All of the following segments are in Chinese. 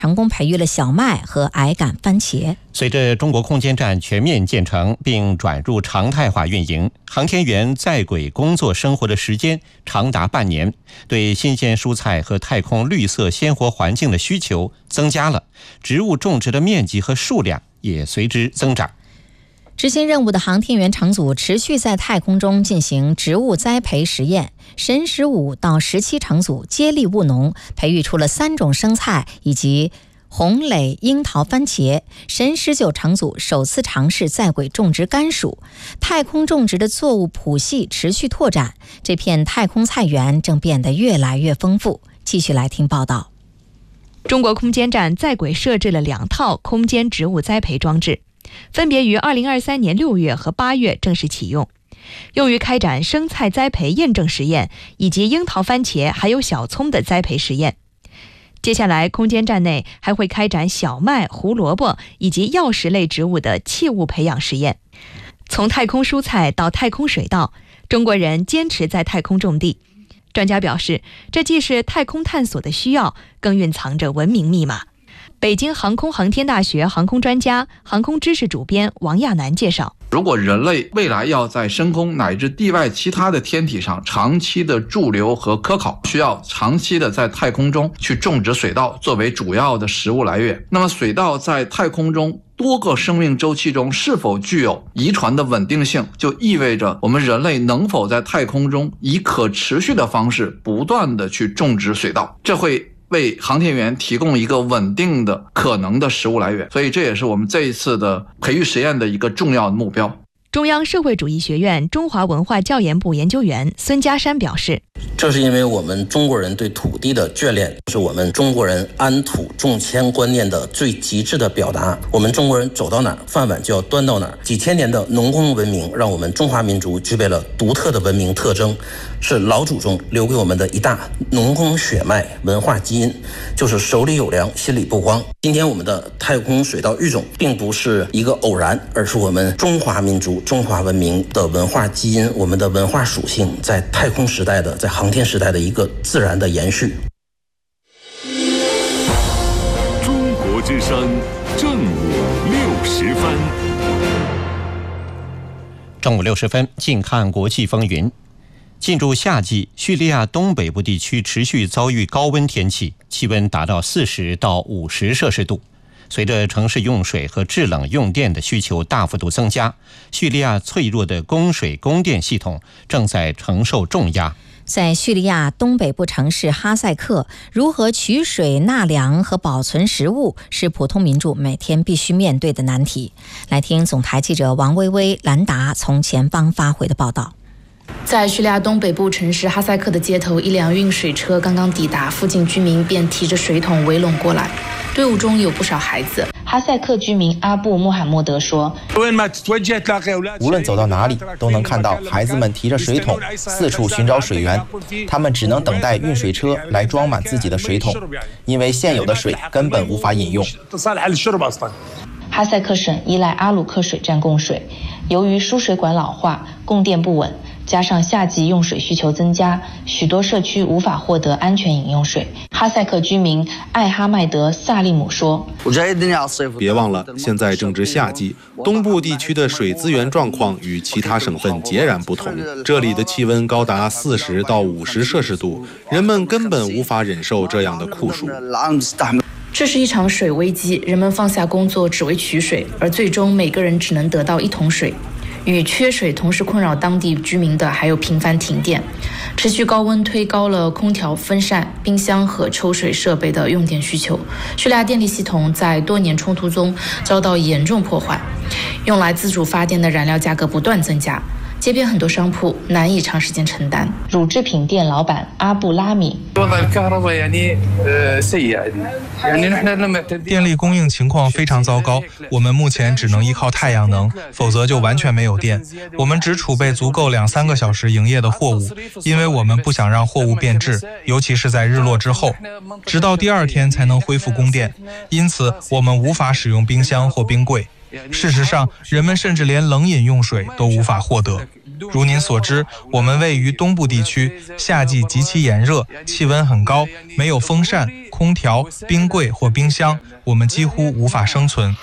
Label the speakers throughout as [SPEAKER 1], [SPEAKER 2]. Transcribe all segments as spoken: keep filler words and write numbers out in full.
[SPEAKER 1] 成功培育了小麦和矮杆番茄。
[SPEAKER 2] 随着中国空间站全面建成并转入常态化运营，航天员在轨工作生活的时间长达半年，对新鲜蔬菜和太空绿色鲜活环境的需求增加了，植物种植的面积和数量也随之增长。
[SPEAKER 1] 执行任务的航天员乘组持续在太空中进行植物栽培实验，神十五到十七乘组接力务农，培育出了三种生菜以及红蕾樱桃番茄。神十九乘组首次尝试在轨种植甘薯，太空种植的作物谱系持续拓展，这片太空菜园正变得越来越丰富。继续来听报道。
[SPEAKER 3] 中国空间站在轨设置了两套空间植物栽培装置，分别于二零二三年六月和八月正式启用，用于开展生菜栽培验证实验以及樱桃、番茄还有小葱的栽培实验。接下来，空间站内还会开展小麦、胡萝卜以及药食类植物的器物培养实验。从太空蔬菜到太空水稻，中国人坚持在太空种地。专家表示，这既是太空探索的需要，更蕴藏着文明密码。北京航空航天大学航空专家、航空知识主编王亚楠介绍，
[SPEAKER 4] 如果人类未来要在深空乃至地外其他的天体上长期的驻留和科考，需要长期的在太空中去种植水稻作为主要的食物来源。那么水稻在太空中多个生命周期中是否具有遗传的稳定性，就意味着我们人类能否在太空中以可持续的方式不断的去种植水稻，这会为航天员提供一个稳定的可能的食物来源，所以这也是我们这一次的培育实验的一个重要的目标。
[SPEAKER 3] 中央社会主义学院中华文化教研部研究员孙家山表示，
[SPEAKER 5] 这是因为我们中国人对土地的眷恋，是我们中国人安土重迁观念的最极致的表达。我们中国人走到哪儿，饭碗就要端到哪儿。几千年的农耕文明让我们中华民族具备了独特的文明特征，是老祖宗留给我们的一大农耕血脉文化基因，就是手里有粮，心里不慌。今天我们的太空水稻育种并不是一个偶然，而是我们中华民族中华文明的文化基因，我们的文化属性在太空时代的在航天时代的一个自然的延续。
[SPEAKER 6] 中国之声正午六时分，
[SPEAKER 2] 正午六十分，近看国际风云。进入夏季，叙利亚东北部地区持续遭遇高温天气，气温达到四十到五十摄氏度。随着城市用水和制冷用电的需求大幅度增加，叙利亚脆弱的供水供电系统正在承受重压。
[SPEAKER 1] 在叙利亚东北部城市哈塞克，如何取水、纳凉和保存食物是普通民众每天必须面对的难题。来听总台记者王薇薇、兰达从前方发回的报道。
[SPEAKER 7] 在叙利亚东北部城市哈塞克的街头，一辆运水车刚刚抵达，附近居民便提着水桶围拢过来，队伍中有不少孩子。哈塞克居民阿布穆罕默德说，
[SPEAKER 8] 无论走到哪里，都能看到孩子们提着水桶四处寻找水源，他们只能等待运水车来装满自己的水桶，因为现有的水根本无法饮用。
[SPEAKER 7] 哈塞克省依赖阿鲁克水站供水，由于输水管老化，供电不稳，加上夏季用水需求增加，许多社区无法获得安全饮用水。哈塞克居民艾哈迈德·萨利姆说，
[SPEAKER 9] 别忘了，现在正值夏季，东部地区的水资源状况与其他省份截然不同，这里的气温高达四十到五十摄氏度，人们根本无法忍受这样的酷暑。
[SPEAKER 7] 这是一场水危机，人们放下工作只为取水，而最终每个人只能得到一桶水。与缺水同时困扰当地居民的还有频繁停电，持续高温推高了空调、风扇、冰箱和抽水设备的用电需求。叙利亚电力系统在多年冲突中遭到严重破坏，用来自主发电的燃料价格不断增加，街边很多商铺难以长时间承担。乳制品店老板阿布拉米，
[SPEAKER 10] 电力供应情况非常糟糕，我们目前只能依靠太阳能，否则就完全没有电。我们只储备足够两三个小时营业的货物，因为我们不想让货物变质，尤其是在日落之后，直到第二天才能恢复供电，因此我们无法使用冰箱或冰柜。事实上，人们甚至连冷饮用水都无法获得。 如您所知，我们位于东部地区，夏季极其炎热，气温很高，没有风扇、空调、冰柜或冰箱，我们几乎无法生存。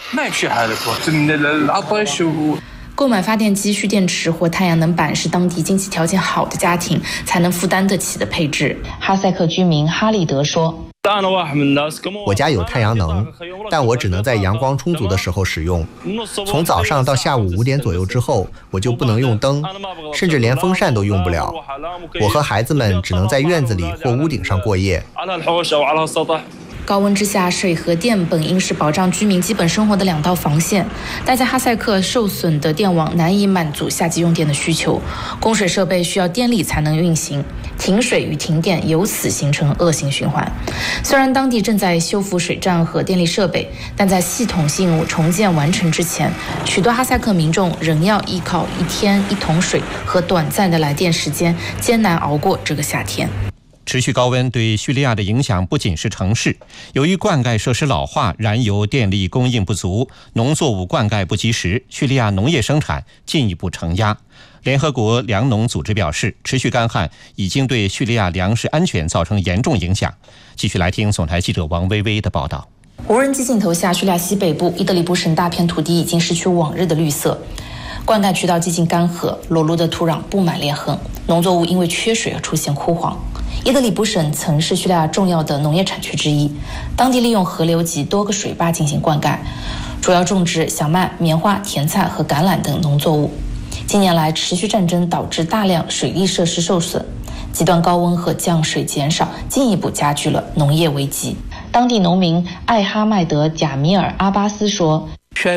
[SPEAKER 7] 购买发电机、蓄电池或太阳能板是当地经济条件好的家庭才能负担得起的配置。哈塞克居民哈利德说：“
[SPEAKER 11] 我家有太阳能，但我只能在阳光充足的时候使用。从早上到下午五点左右之后，我就不能用灯，甚至连风扇都用不了。我和孩子们只能在院子里或屋顶上过夜。”
[SPEAKER 7] 高温之下，水和电本应是保障居民基本生活的两道防线，但在哈塞克受损的电网难以满足夏季用电的需求，供水设备需要电力才能运行，停水与停电由此形成恶性循环。虽然当地正在修复水站和电力设备，但在系统性重建完成之前，许多哈塞克民众仍要依靠一天一桶水和短暂的来电时间，艰难熬过这个夏天。
[SPEAKER 2] 持续高温对叙利亚的影响不仅是城市，由于灌溉设施老化，燃油电力供应不足，农作物灌溉不及时，叙利亚农业生产进一步承压。联合国粮农组织表示，持续干旱已经对叙利亚粮食安全造成严重影响。继续来听总台记者王薇薇的报道。
[SPEAKER 7] 无人机镜头下，叙利亚西北部伊德里布省大片土地已经失去往日的绿色，灌溉渠道几近干涸，裸露的土壤布满裂痕，农作物因为缺水而出现枯黄。伊德里布省曾是叙利亚重要的农业产区之一，当地利用河流及多个水坝进行灌溉，主要种植小麦、棉花、甜菜和橄榄等农作物。近年来，持续战争导致大量水利设施受损，极端高温和降水减少进一步加剧了农业危机。当地农民艾哈迈德·贾米尔·阿巴斯说：“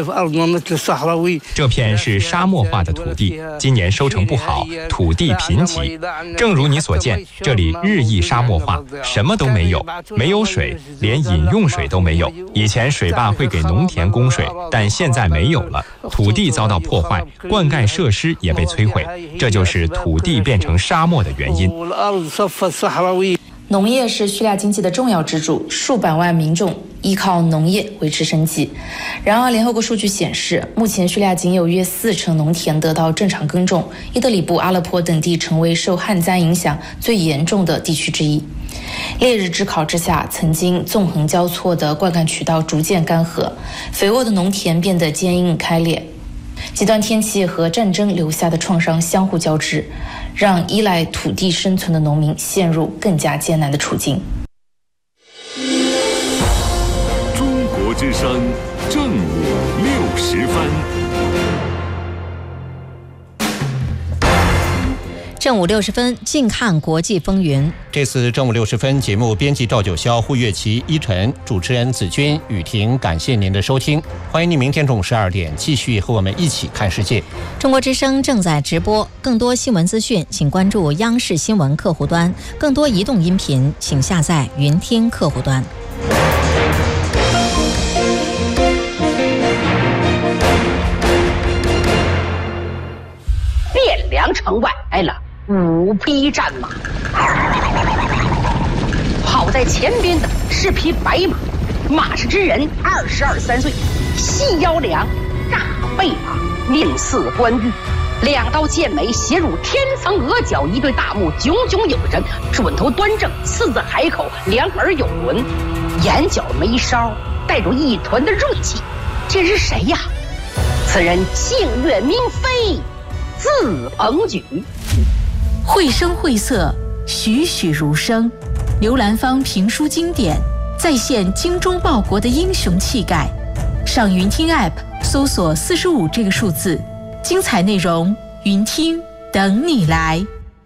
[SPEAKER 12] 这片是沙漠化的土地，今年收成不好，土地贫瘠。正如你所见，这里日益沙漠化，什么都没有，没有水，连饮用水都没有。以前水坝会给农田供水，但现在没有了，土地遭到破坏，灌溉设施也被摧毁，这就是土地变成沙漠的原因。”
[SPEAKER 7] 农业是叙利亚经济的重要支柱，数百万民众依靠农业维持生计。然而，联合国数据显示，目前叙利亚仅有约四成农田得到正常耕种，伊德里布、阿勒颇等地成为受旱灾影响最严重的地区之一。烈日之考之下，曾经纵横交错的灌溉渠道逐渐干涸，肥沃的农田变得坚硬开裂。极端天气和战争留下的创伤相互交织，让依赖土地生存的农民陷入更加艰难的处境。
[SPEAKER 6] 中国之声正午六时分。
[SPEAKER 1] 正午六十分，近看国际风云。
[SPEAKER 2] 这次正午六十分节目，编辑赵九霄、胡月琪、依晨，主持人子君、雨婷，感谢您的收听。欢迎您明天中午十二点继续和我们一起看世界。
[SPEAKER 1] 中国之声正在直播，更多新闻资讯，请关注央视新闻客户端；更多移动音频，请下载云听客户端。
[SPEAKER 13] 汴梁城外来了五匹战马，跑在前边的是匹白马，马氏之人二十二三岁，细腰梁，大背马，面似冠玉，两刀剑眉斜入天层额角，一对大目炯炯有神，准头端正，四字海口，两耳有轮，眼角眉梢带着一团的锐气。这是谁呀？此人姓岳名飞，字鹏举。
[SPEAKER 14] 绘声绘色，栩栩如生，刘兰芳评书经典，再现精忠报国的英雄气概。上云听 App 搜索四十五这个数字，精彩内容云听等你来。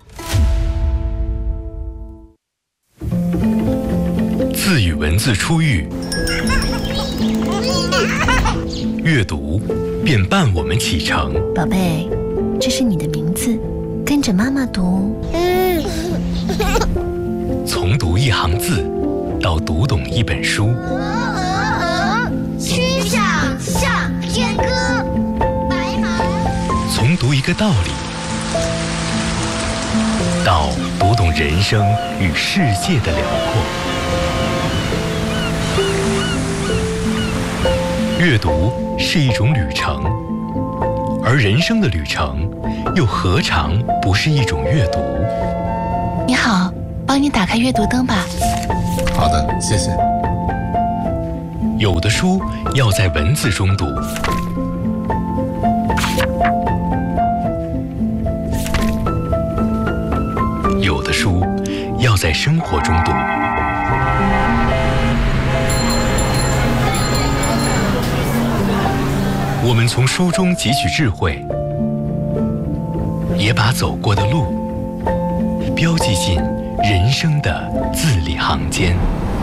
[SPEAKER 15] 字与文字初遇，阅读便伴我们启程。
[SPEAKER 16] 宝贝，这是你的名字，跟着妈妈读。
[SPEAKER 15] 从读一行字到读懂一本书，
[SPEAKER 17] 曲项向天歌，白马。
[SPEAKER 15] 从读一个道理到读懂人生与世界的辽阔。阅读是一种旅程，而人生的旅程又何尝不是一种阅读？
[SPEAKER 16] 你好，帮你打开阅读灯吧。
[SPEAKER 18] 好的，谢谢。
[SPEAKER 15] 有的书要在文字中读，有的书要在生活中读。我们从书中汲取智慧，也把走过的路标记进人生的字里行间。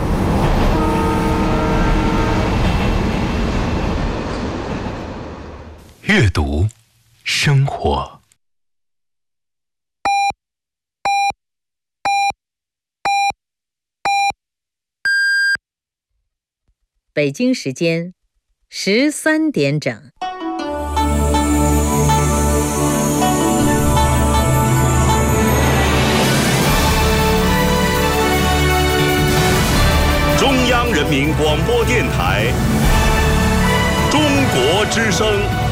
[SPEAKER 15] 阅读，生活。
[SPEAKER 1] 北京时间十三点整。
[SPEAKER 6] 中央人民广播电台，中国之声。